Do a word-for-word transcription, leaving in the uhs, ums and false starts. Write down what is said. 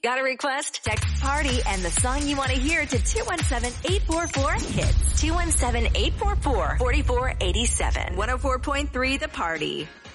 Got a request? Text PARTY and the song you want to hear to two one seven, eight four four, hits. two one seven, eight four four, four four eight seven. one oh four point three The Party.